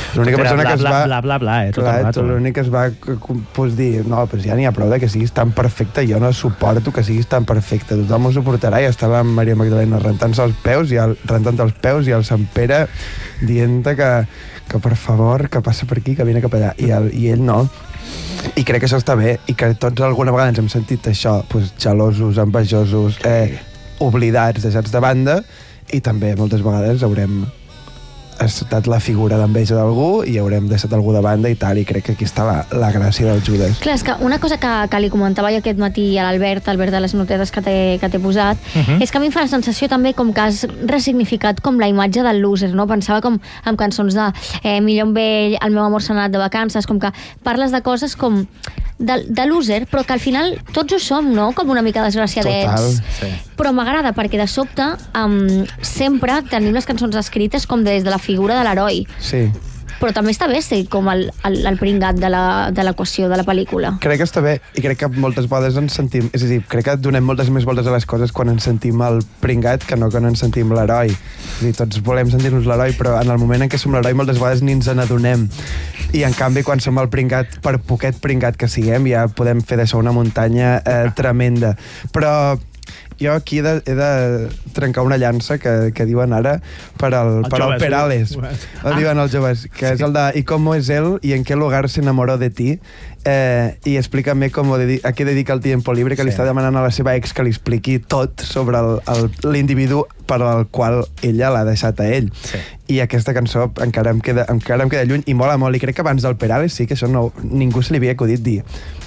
L'única persona que es va... Bla, bla, bla, tot el rato. L'únic que es va dir, no, però ja n'hi ha prou de que siguis tan perfecte, jo no suporto que siguis tan perfecte, tothom ho suportarà, i està la Maria Magdalena rentant-se els peus, i el Sant Pere dient que per favor, que passa per aquí, que vine cap allà, i ell no. I crec que això està bé, i que tots alguna vegada ens hem sentit això, gelosos, envejosos, oblidats, deixats de banda, i també moltes vegades haurem estat la figura d'enveja d'algú i haurem deixat algú de banda i tal, i crec que aquí està la gràcia del Judes. Clar, és que una cosa que li comentava jo aquest matí a l'Albert de les notetes que t'he posat, és que a mi em fa la sensació també com que has resignificat com la imatge del loser, no? Pensava com amb cançons de Millor amb ell, El meu amor s'ha anat de vacances, com que parles de coses com de loser, però que al final tots ho som, no? Com una mica desgraciadets. Total, sí. Però m'agrada perquè de sobte sempre tenim les cançons escrites com des de la figura de l'heroi. Sí. Però també està bé ser com el pringat de l'equació de la pel·lícula. Crec que està bé, i crec que moltes vegades ens sentim... És a dir, crec que donem moltes més voltes a les coses quan ens sentim el pringat que no quan ens sentim l'heroi. És a dir, tots volem sentir-nos l'heroi, però en el moment en què som l'heroi moltes vegades ni ens n'adonem. I en canvi, quan som el pringat, per poquet pringat que siguem, ja podem fer d'això una muntanya tremenda. Però jo aquí he de trencar una llança que diuen ara per al Perales. Ho diuen els joves, que és el de «Y cómo es él y en qué lugar se enamoró de ti?» i explícame a què dedica el tiempo libre, que li està demanant a la seva ex que li expliqui tot sobre l'individu per al qual ella l'ha deixat a ell. Sí. I aquesta cançó encara em queda lluny i mola molt, i crec que abans del Perales sí que això ningú se li havia acudit dir,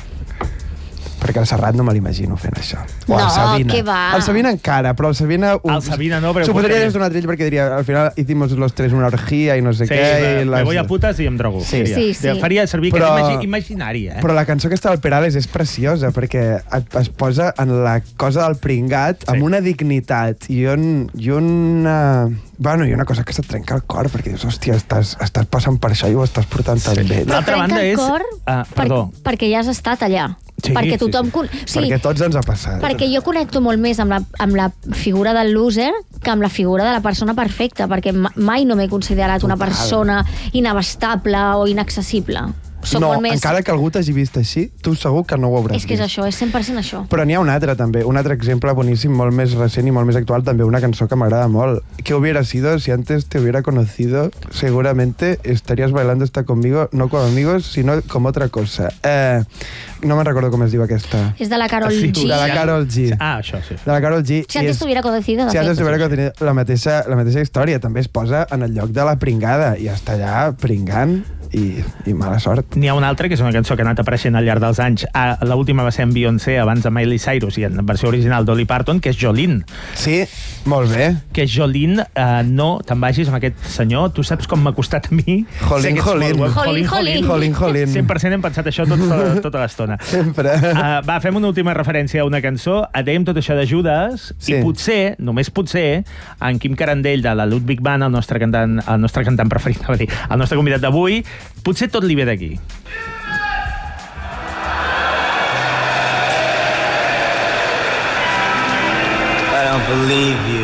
perquè el Serrat no me l'imagino fent això. O el Sabina. Què va? El Sabina encara, però el Sabina... El Sabina no, però... S'ho podria dir d'un altre ell perquè diria, al final hicimos los tres una orgía i no sé què... Sí, me voy a putes i em drogo. Sí. Faria servir aquest imaginari, Però la cançó aquesta del Perales és preciosa, perquè es posa en la cosa del pringat amb una dignitat i una... Bueno, i una cosa que se't trenca el cor, perquè dius, hòstia, estàs passant per això i ho estàs portant tan bé. L'altra banda és... Perdó. Perquè ja has estat allà. Sí, perquè tothom... Sí. Perquè tots ens ha passat. Perquè jo connecto molt més amb la figura del loser que amb la figura de la persona perfecta, perquè mai no m'he considerat una persona inabastable o inaccessible. No, encara que algú t'hagi vist així, tu segur que no ho hauràs vist. És que és això, és 100% això. Però n'hi ha un altre, també. Un altre exemple boníssim, molt més recent i molt més actual, també una cançó que m'agrada molt. ¿Qué hubiera sido si antes te hubiera conocido? Seguramente estarías bailando esta conmigo, no como amigos, sino como otra cosa. No me'n recordo com es diu aquesta. És de la Karol G. De la Karol G. Això sí. De la Karol G. Si antes t'hubiera conocido, Si antes t'hubiera conocido, la mateixa història. També es posa en el lloc de la pringada i està allà pringant i mala sort. N'hi ha una altra, que és una cançó que ha anat apareixent al llarg dels anys. L'última va ser en Beyoncé, abans de Miley Cyrus, i en versió original Dolly Parton, que és Jolene. Sí, molt bé. Que és Jolene, no te'n vagis amb aquest senyor. Tu saps com m'ha costat a mi? Jolín. 100% hem pensat això tota l'estona. Sempre. Fem una última referència a una cançó. Dèiem tot això de Judes, i potser, només potser, en Quim Carandell, de la Ludwig Band, el nostre cantant preferit, el nostre convidat d'avui, potser tot li ve d'aquí. I don't believe you.